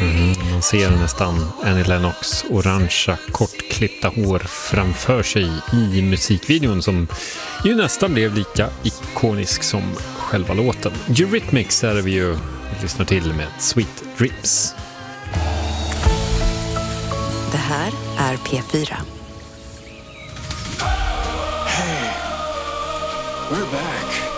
Man ser nästan Annie Lennox orangea kortklippta hår framför sig i musikvideon som ju nästan blev lika ikonisk som själva låten. Eurythmics är vi ju lyssnar till med Sweet Dreams. Det här är P4. Hey, we're back.